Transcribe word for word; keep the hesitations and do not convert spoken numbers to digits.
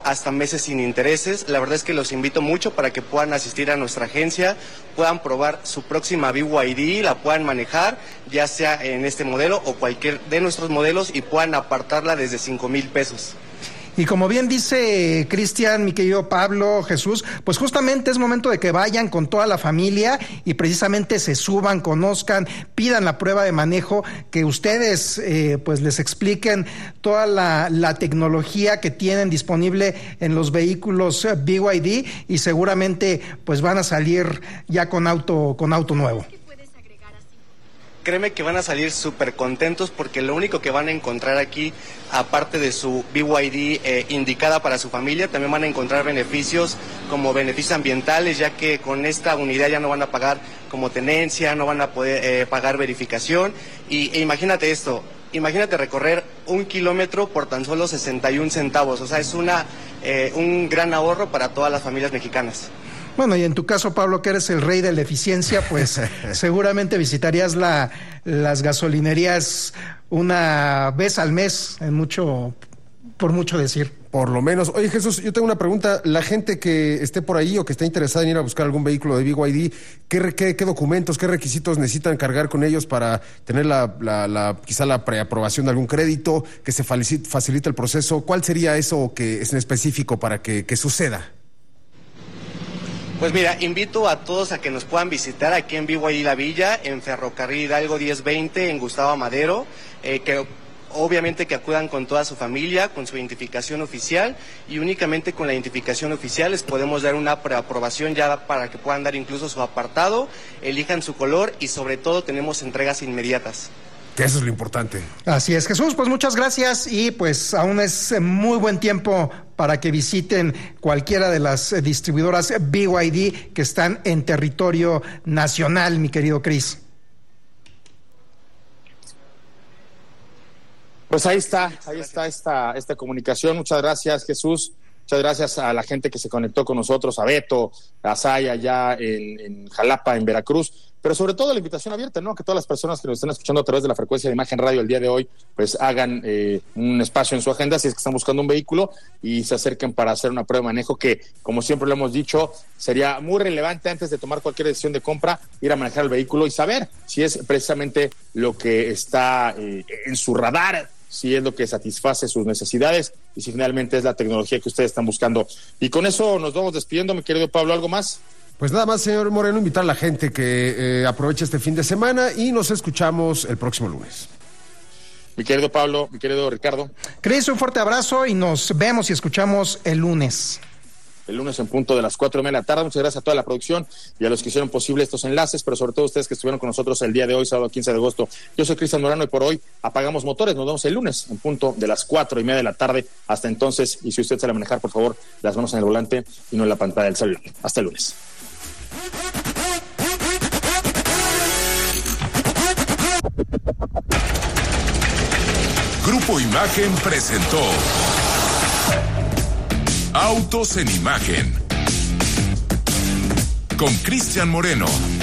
hasta meses sin intereses. La verdad es que los invito mucho para que puedan asistir a nuestra agencia, puedan probar su próxima B Y D, la puedan manejar, ya sea en este modelo o cualquier de nuestros modelos, y puedan apartarla desde cinco mil pesos. Y como bien dice Cristian, mi querido Pablo, Jesús, pues justamente es momento de que vayan con toda la familia y precisamente se suban, conozcan, pidan la prueba de manejo, que ustedes eh, pues les expliquen toda la, la tecnología que tienen disponible en los vehículos B Y D, y seguramente pues van a salir ya con auto, con auto nuevo. Créeme que van a salir súper contentos, porque lo único que van a encontrar aquí, aparte de su B Y D eh, indicada para su familia, también van a encontrar beneficios como beneficios ambientales, ya que con esta unidad ya no van a pagar como tenencia, no van a poder eh, pagar verificación. Y e imagínate esto, imagínate recorrer un kilómetro por tan solo sesenta y un centavos, o sea, es una eh, un gran ahorro para todas las familias mexicanas. Bueno, y en tu caso, Pablo, que eres el rey de la eficiencia, pues seguramente visitarías la, las gasolinerías una vez al mes, en mucho, por mucho decir. Por lo menos. Oye, Jesús, yo tengo una pregunta. La gente que esté por ahí o que esté interesada en ir a buscar algún vehículo de B Y D, ¿qué, qué, qué documentos, qué requisitos necesitan cargar con ellos para tener la, la, la quizá la preaprobación de algún crédito, que se facilite, facilite el proceso? ¿Cuál sería eso que es en específico para que, que suceda? Pues mira, invito a todos a que nos puedan visitar aquí en B Y D La Villa, en Ferrocarril Hidalgo diez veinte, en Gustavo Amadero, eh, que obviamente que acudan con toda su familia, con su identificación oficial, y únicamente con la identificación oficial les podemos dar una preaprobación ya para que puedan dar incluso su apartado, elijan su color, y sobre todo tenemos entregas inmediatas. Que eso es lo importante. Así es, Jesús, pues muchas gracias, y pues aún es muy buen tiempo para que visiten cualquiera de las distribuidoras B Y D que están en territorio nacional, mi querido Cris. Pues ahí está, ahí está esta, esta comunicación. Muchas gracias, Jesús. Muchas gracias a la gente que se conectó con nosotros, a Beto, a Zaya allá en, en Jalapa, en Veracruz, pero sobre todo la invitación abierta, ¿no? Que todas las personas que nos están escuchando a través de la frecuencia de Imagen Radio el día de hoy, pues hagan eh, un espacio en su agenda si es que están buscando un vehículo y se acerquen para hacer una prueba de manejo que, como siempre lo hemos dicho, sería muy relevante antes de tomar cualquier decisión de compra, ir a manejar el vehículo y saber si es precisamente lo que está eh, en su radar, si es lo que satisface sus necesidades y si finalmente es la tecnología que ustedes están buscando. Y con eso nos vamos despidiendo, mi querido Pablo. ¿Algo más? Pues nada más, señor Moreno, invitar a la gente que eh, aproveche este fin de semana y nos escuchamos el próximo lunes. Mi querido Pablo, mi querido Ricardo. Cris, un fuerte abrazo y nos vemos y escuchamos el lunes. El lunes en punto de las cuatro y media de la tarde. Muchas gracias a toda la producción y a los que hicieron posible estos enlaces, pero sobre todo a ustedes que estuvieron con nosotros el día de hoy, sábado quince de agosto. Yo soy Cristian Morano y por hoy apagamos motores. Nos vemos el lunes en punto de las cuatro y media de la tarde. Hasta entonces, y si usted sale a manejar, por favor, las manos en el volante y no en la pantalla del celular. Hasta el lunes. Grupo Imagen presentó Autos en Imagen con Cristian Moreno.